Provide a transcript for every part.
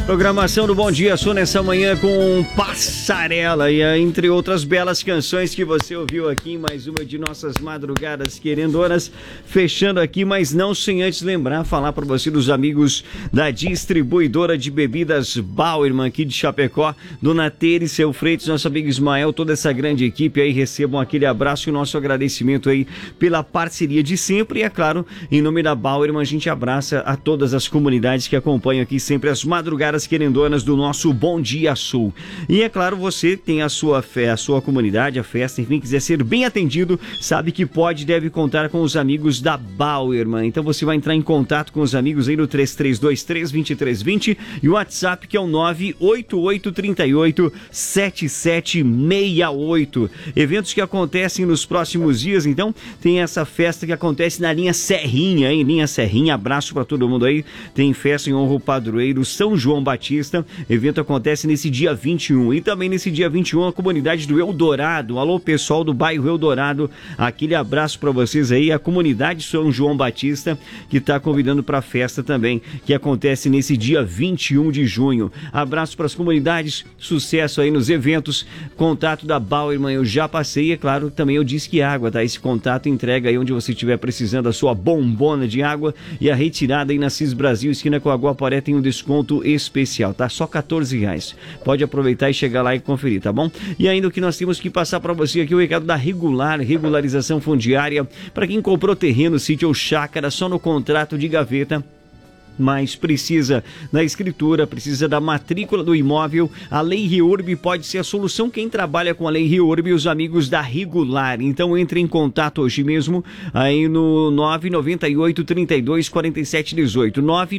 Programação do Bom Dia Sul nessa manhã com Passarela e entre outras belas canções que você ouviu aqui em mais uma de nossas madrugadas querendonas, fechando aqui, mas não sem antes falar para você dos amigos da distribuidora de bebidas Bauerman aqui de Chapecó, Dona Tere, seu Freitas, nosso amigo Ismael, toda essa grande equipe aí, recebam aquele abraço e o nosso agradecimento aí pela parceria de sempre e é claro, em nome da Bauerman a gente abraça a todas as comunidades que acompanham aqui sempre as madrugadas querendonas do nosso Bom Dia Sul. E é claro, você tem a sua fé, a sua comunidade, a festa, enfim, quiser ser bem atendido, sabe que pode e deve contar com os amigos da Bauerman. Então você vai entrar em contato com os amigos aí no 3323-2320 e o WhatsApp que é o 98838-7768. Eventos que acontecem nos próximos dias, então tem essa festa que acontece na linha Serrinha, hein? Linha Serrinha, abraço pra todo mundo aí. Tem festa em honra ao padroeiro São João Batista, evento acontece nesse dia 21 e também nesse dia 21 a comunidade do Eldorado, alô pessoal do bairro Eldorado, aquele abraço para vocês aí, a comunidade São João Batista que está convidando para a festa também, que acontece nesse dia 21 de junho, abraço para as comunidades, sucesso aí nos eventos, contato da Bauerman eu já passei, é claro, também eu disse que água, tá, esse contato entrega aí onde você estiver precisando a sua bombona de água e a retirada aí na CIS Brasil, esquina com a Guaporé tem um desconto especial, tá? Só R$14. Pode aproveitar e chegar lá e conferir, tá bom? E ainda o que nós temos que passar para você aqui, o recado da regularização fundiária, para quem comprou terreno, sítio ou chácara só no contrato de gaveta, mas precisa da escritura, precisa da matrícula do imóvel, a Lei REURB pode ser a solução. Quem trabalha com a Lei REURB, os amigos da Regular, então entre em contato hoje mesmo aí no 998-32-4718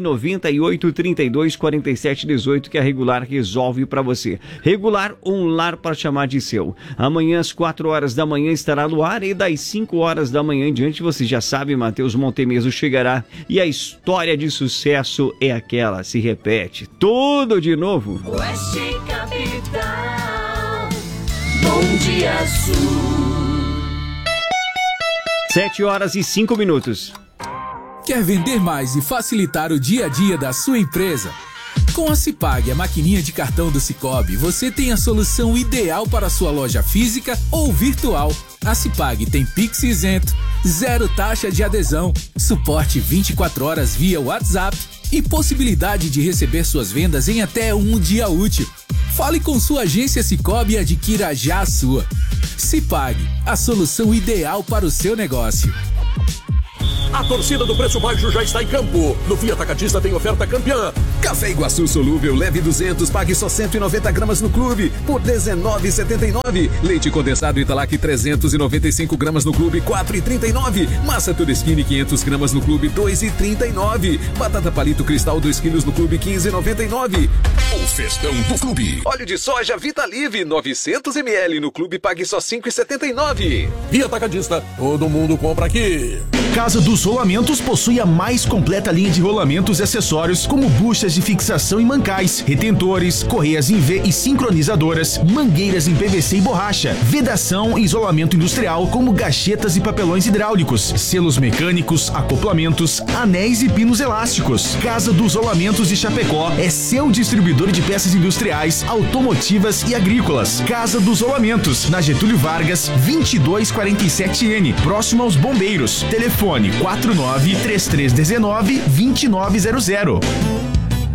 998-32-4718 que a Regular resolve para você. Regular, um lar para chamar de seu. Amanhã às 4 horas da manhã estará no ar e das 5 horas da manhã em diante, você já sabe, Matheus Montemeso chegará e a história de sucesso é aquela, se repete, tudo de novo. Oeste Capital, Bom Dia Sul. 7h05. Quer vender mais e facilitar o dia a dia da sua empresa? Com a Cipag, a maquininha de cartão do Cicobi, você tem a solução ideal para a sua loja física ou virtual. A Cipag tem Pix isento, zero taxa de adesão, suporte 24 horas via WhatsApp e possibilidade de receber suas vendas em até um dia útil. Fale com sua agência Cicobi e adquira já a sua. Cipag, a solução ideal para o seu negócio. A torcida do Preço Baixo já está em campo. No Via Atacadista tem oferta campeã. Café Iguaçu solúvel, leve 200, pague só 190 gramas no clube, por R$19,79. Leite condensado Italac 395 gramas no clube, R$4,39. Massa Todeschini 500 gramas no clube, R$2,39. Batata palito cristal 2 quilos no clube, R$15,99. O festão do clube. Óleo de soja Vitalive 900 ml no clube, pague só R$5,79. Via Atacadista, todo mundo compra aqui. Casa dos Rolamentos possui a mais completa linha de rolamentos e acessórios, como buchas de fixação e mancais, retentores, correias em V e sincronizadoras, mangueiras em PVC e borracha, vedação e isolamento industrial, como gachetas e papelões hidráulicos, selos mecânicos, acoplamentos, anéis e pinos elásticos. Casa dos Rolamentos de Chapecó é seu distribuidor de peças industriais, automotivas e agrícolas. Casa dos Rolamentos, na Getúlio Vargas, 2247N, próximo aos Bombeiros. Telefone 49-3319-2900.